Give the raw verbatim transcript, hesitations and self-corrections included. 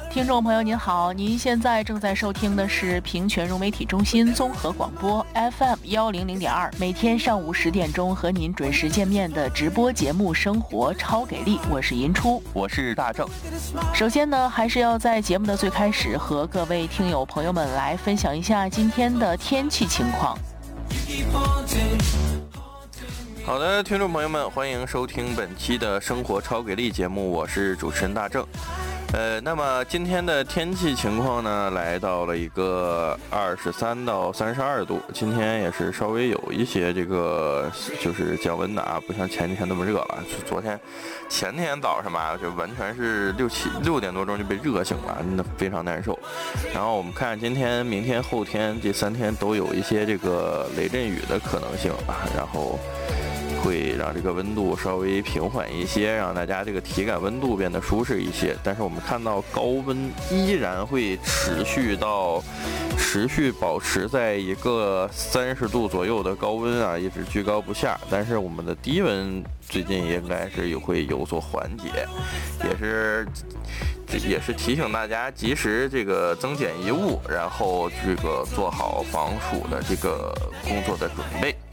听众朋友您好，您现在正在收听的是平泉融媒体中心综合广播 F M 一零零点二，每天上午十点钟和您准时见面的直播节目《生活超给力》，我是银初， 我是大正。 首先呢，还是要在节目的最开始和各位听友朋友们来分享一下今天的天气情况。 好的，听众朋友们，欢迎收听本期的生活超给力节目，我是主持人大正。呃，那么今天的天气情况呢，来到了一个二十三到三十二度，今天也是稍微有一些这个就是降温的啊，不像前几天那么热了。昨天、前天早上吧，就完全是六七六点多钟就被热醒了，真的非常难受。然后我们看今天、明天、后天这三天都有一些这个雷阵雨的可能性啊，然后会让这个温度稍微平缓一些，让大家这个体感温度变得舒适一些。但是我们看到高温依然会持续到持续保持在一个三十度左右的高温啊，一直居高不下。但是我们的低温最近应该是也会有所缓解，也是也是提醒大家及时这个增减衣物，然后这个做好防暑的这个工作的准备。